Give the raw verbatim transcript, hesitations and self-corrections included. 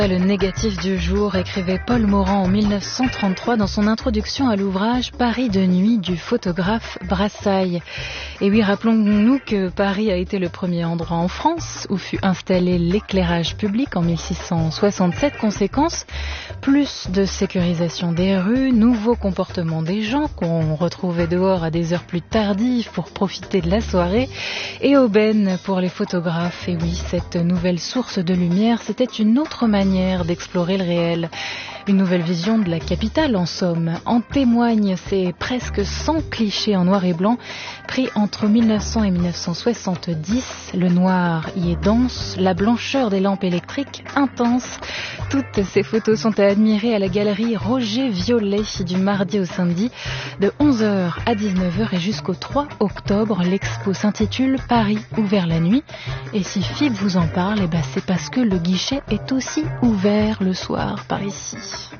Le négatif du jour, écrivait Paul Morand en mille neuf cent trente-trois dans son introduction à l'ouvrage Paris de nuit du photographe Brassailles. Et oui, rappelons-nous que Paris a été le premier endroit en France où fut installé l'éclairage public en mille six cent soixante-sept. Conséquence, plus de sécurisation des rues, nouveau comportement des gens qu'on retrouvait dehors à des heures plus tardives pour profiter de la soirée, et aubaine pour les photographes. Et oui, cette nouvelle source de lumière, c'était une autre manière d'explorer le réel. Une nouvelle vision de la capitale, en somme. En témoignent ces presque cent clichés en noir et blanc pris entre mille neuf cents et mille neuf cent soixante-dix. Le noir y est dense, la blancheur des lampes électriques intense. Toutes ces photos sont à admirer à la galerie Roger Violet du mardi au samedi de onze heures à dix-neuf heures et jusqu'au trois octobre. L'expo s'intitule Paris ouvert la nuit. Et si Philippe vous en parle, eh ben c'est parce que le guichet est aussi ouvert le soir par ici.